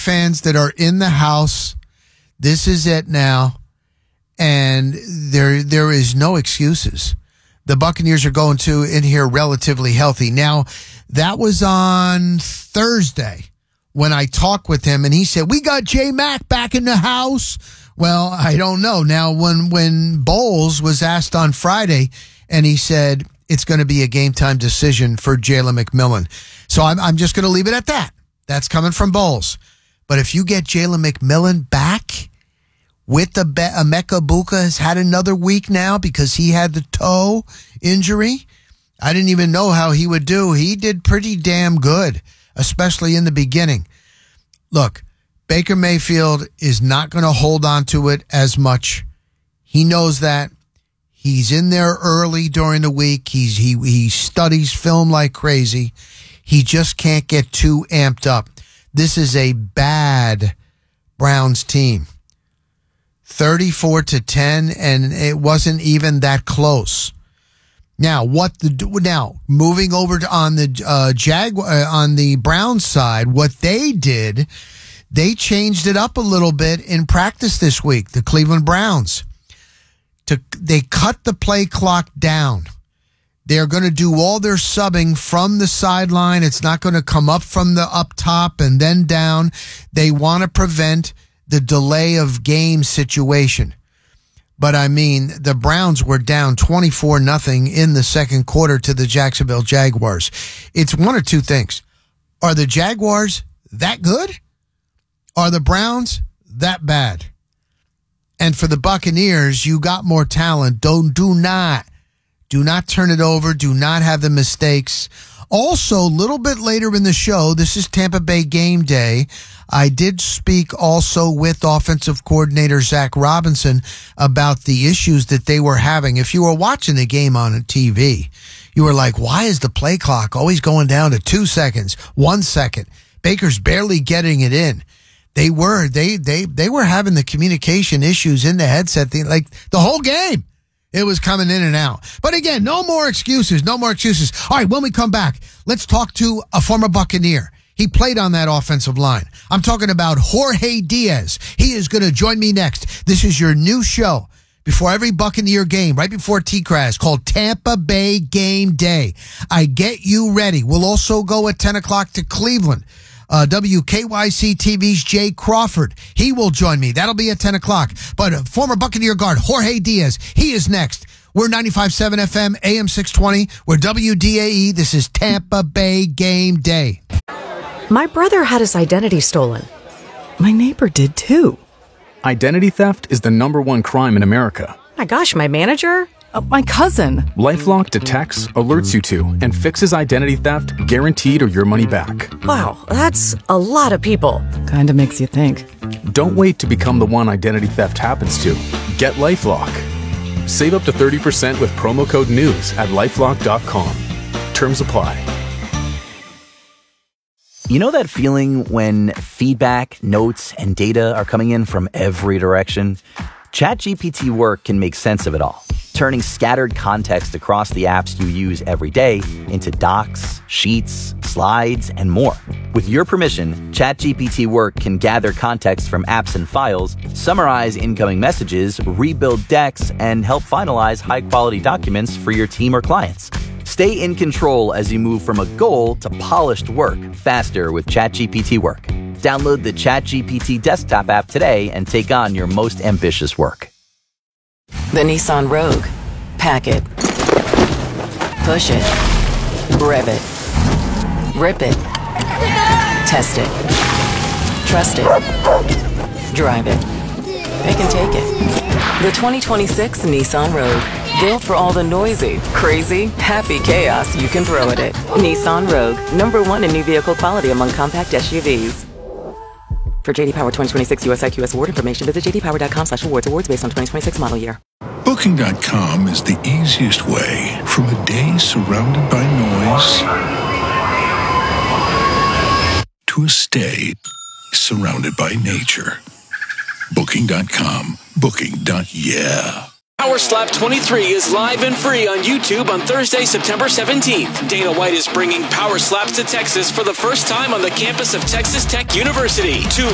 Jaguar fans that are in the house, this is it now. And there is no excuses. The Buccaneers are going to in here relatively healthy. Now, that was on Thursday when I talked with him, and he said, we got J-Mac back in the house. Well, I don't know. Now, when Bowles was asked on Friday, and he said it's going to be a game-time decision for Jalen McMillan. So I'm just going to leave it at that. That's coming from Bowles. But if you get Jalen McMillan back with Emeka Egbuka has had another week now because he had the toe injury. I didn't even know how he would do. He did pretty damn good, especially in the beginning. Look, Baker Mayfield is not going to hold on to it as much. He knows that. He's in there early during the week. He studies film like crazy. He just can't get too amped up. This is a bad Browns team. 34-10, and it wasn't even that close. Now, moving over to on the Browns side, what they did, they changed it up a little bit in practice this week. The Cleveland Browns, they cut the play clock down. They're going to do all their subbing from the sideline. It's not going to come up from the up top and then down. They want to prevent the delay of game situation. But I mean, the Browns were down 24-0 in the second quarter to the Jacksonville Jaguars. It's one of two things. Are the Jaguars that good? Are the Browns that bad? And for the Buccaneers, you got more talent. Do not turn it over. Do not have the mistakes. Also, a little bit later in the show, this is Tampa Bay game day. I did speak also with offensive coordinator Zach Robinson about the issues that they were having. If you were watching the game on TV, you were like, why is the play clock always going down to 2 seconds, 1 second? Baker's barely getting it in. They were having the communication issues in the headset, like the whole game. It was coming in and out. But again, no more excuses. No more excuses. All right, when we come back, let's talk to a former Buccaneer. He played on that offensive line. I'm talking about Jorge Diaz. He is going to join me next. This is your new show before every Buccaneer game, right before T-Crash, called Tampa Bay Game Day. I get you ready. We'll also go at 10 o'clock to Cleveland. WKYC TV's Jay Crawford. He will join me. That'll be at 10 o'clock. But former Buccaneer guard Jorge Diaz, he is next. We're 95.7 FM, AM 620. We're WDAE. This is Tampa Bay Game Day. My brother had his identity stolen. My neighbor did too. Identity theft is the #1 crime in America. My gosh, my manager? My cousin. LifeLock detects, alerts you to, and fixes identity theft guaranteed or your money back. Wow, that's a lot of people. Kinda makes you think. Don't wait to become the one identity theft happens to. Get LifeLock. Save up to 30% with promo code NEWS at LifeLock.com. Terms apply. You know that feeling when feedback, notes, and data are coming in from every direction? ChatGPT Work can make sense of it all, turning scattered context across the apps you use every day into docs, sheets, slides, and more. With your permission, ChatGPT Work can gather context from apps and files, summarize incoming messages, rebuild decks, and help finalize high-quality documents for your team or clients. Stay in control as you move from a goal to polished work faster with ChatGPT Work. Download the ChatGPT desktop app today and take on your most ambitious work. The Nissan Rogue. Pack it. Push it. Rev it. Rip it. Test it. Trust it. Drive it. It can take it. The 2026 Nissan Rogue. Built for all the noisy, crazy, happy chaos you can throw at it. Nissan Rogue. #1 in new vehicle quality among compact SUVs. For JD Power 2026 US IQS award information, visit jdpower.com/awards. Awards based on 2026 model year. Booking.com is the easiest way from a day surrounded by noise to a stay surrounded by nature. Booking.com. Booking.yeah. Power Slap 23 is live and free on YouTube on Thursday, September 17th. Dana White is bringing Power Slaps to Texas for the first time on the campus of Texas Tech University. Tune